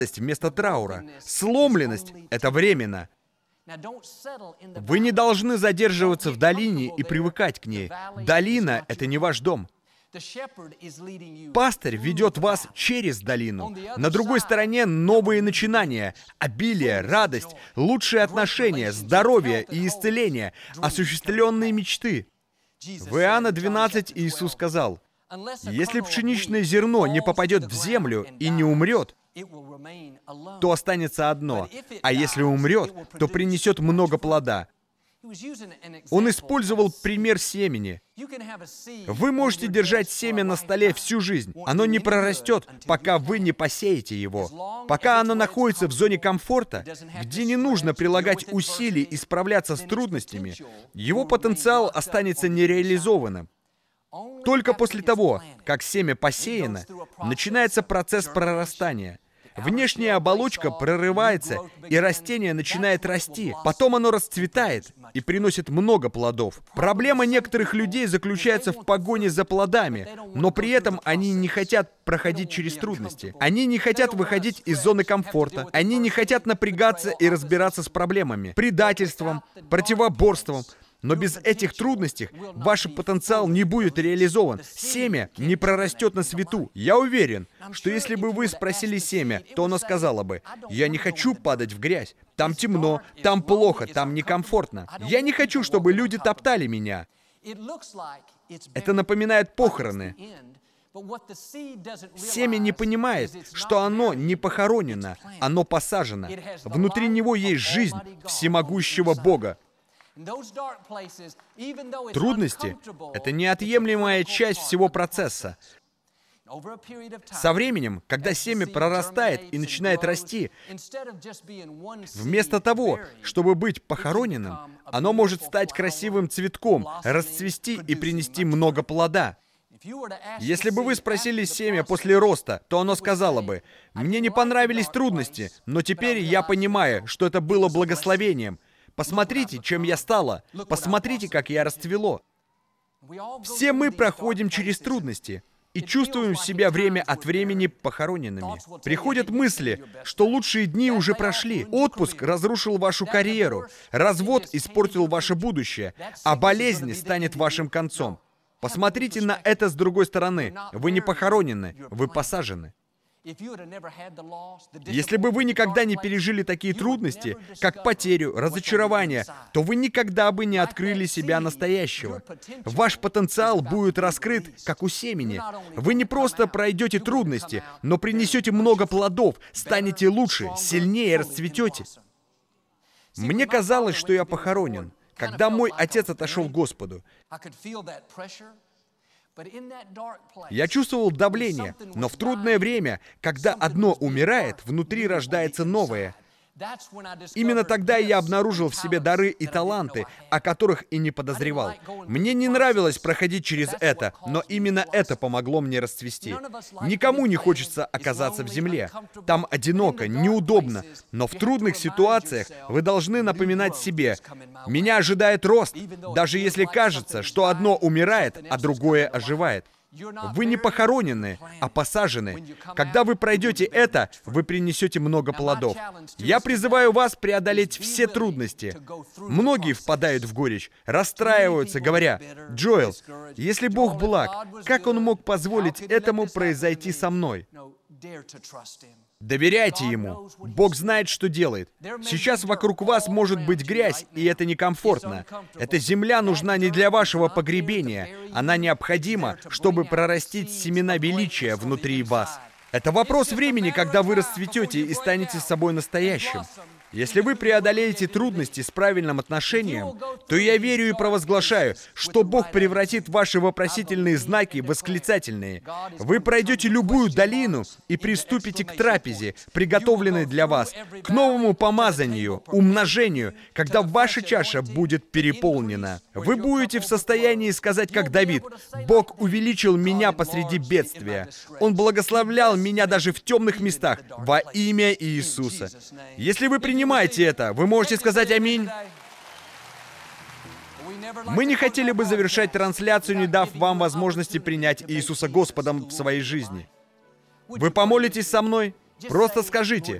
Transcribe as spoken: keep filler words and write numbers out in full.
вместо траура. Сломленность — это временно. Вы не должны задерживаться в долине и привыкать к ней. Долина — это не ваш дом. Пастырь ведет вас через долину. На другой стороне новые начинания, обилие, радость, лучшие отношения, здоровье и исцеление, осуществленные мечты. В Иоанна двенадцать Иисус сказал: «Если пшеничное зерно не попадет в землю и не умрет, то останется одно, а если умрет, то принесет много плода». Он использовал пример семени. Вы можете держать семя на столе всю жизнь. Оно не прорастет, пока вы не посеете его. Пока оно находится в зоне комфорта, где не нужно прилагать усилий и справляться с трудностями, его потенциал останется нереализованным. Только после того, как семя посеяно, начинается процесс прорастания. Внешняя оболочка прорывается, и растение начинает расти. Потом оно расцветает и приносит много плодов. Проблема некоторых людей заключается в погоне за плодами, но при этом они не хотят проходить через трудности. Они не хотят выходить из зоны комфорта. Они не хотят напрягаться и разбираться с проблемами, предательством, противоборством. Но без этих трудностей ваш потенциал не будет реализован. Семя не прорастет на свету. Я уверен, что если бы вы спросили семя, то оно сказало бы: «Я не хочу падать в грязь. Там темно, там плохо, там некомфортно. Я не хочу, чтобы люди топтали меня». Это напоминает похороны. Семя не понимает, что оно не похоронено, оно посажено. Внутри него есть жизнь всемогущего Бога. Трудности — это неотъемлемая часть всего процесса. Со временем, когда семя прорастает и начинает расти, вместо того, чтобы быть похороненным, оно может стать красивым цветком, расцвести и принести много плода. Если бы вы спросили семя после роста, то оно сказало бы: «Мне не понравились трудности, но теперь я понимаю, что это было благословением. Посмотрите, чем я стала. Посмотрите, как я расцвело». Все мы проходим через трудности и чувствуем себя время от времени похороненными. Приходят мысли, что лучшие дни уже прошли. Отпуск разрушил вашу карьеру, развод испортил ваше будущее, а болезнь станет вашим концом. Посмотрите на это с другой стороны. Вы не похоронены, вы посажены. Если бы вы никогда не пережили такие трудности, как потерю, разочарование, то вы никогда бы не открыли себя настоящего. Ваш потенциал будет раскрыт, как у семени. Вы не просто пройдете трудности, но принесете много плодов, станете лучше, сильнее расцветете. Мне казалось, что я похоронен, когда мой отец отошел к Господу. Я чувствовал давление, но в трудное время, когда одно умирает, внутри рождается новое. Именно тогда я обнаружил в себе дары и таланты, о которых и не подозревал. Мне не нравилось проходить через это, но именно это помогло мне расцвести. Никому не хочется оказаться в земле. Там одиноко, неудобно, но в трудных ситуациях вы должны напоминать себе: «Меня ожидает рост», даже если кажется, что одно умирает, а другое оживает. Вы не похоронены, а посажены. Когда вы пройдете это, вы принесете много плодов. Я призываю вас преодолеть все трудности. Многие впадают в горечь, расстраиваются, говоря: «Джоэл, если Бог благ, как Он мог позволить этому произойти со мной?» Доверяйте Ему. Бог знает, что делает. Сейчас вокруг вас может быть грязь, и это некомфортно. Эта земля нужна не для вашего погребения. Она необходима, чтобы прорастить семена величия внутри вас. Это вопрос времени, когда вы расцветете и станете собой настоящим. Если вы преодолеете трудности с правильным отношением, то я верю и провозглашаю, что Бог превратит ваши вопросительные знаки в восклицательные. Вы пройдете любую долину и приступите к трапезе, приготовленной для вас, к новому помазанию, умножению, когда ваша чаша будет переполнена. Вы будете в состоянии сказать, как Давид: «Бог увеличил меня посреди бедствия. Он благословлял меня даже в темных местах во имя Иисуса». Если вы принимаете Понимаете это? Вы можете сказать аминь. Мы не хотели бы завершать трансляцию, не дав вам возможности принять Иисуса Господом в своей жизни. Вы помолитесь со мной? Просто скажите: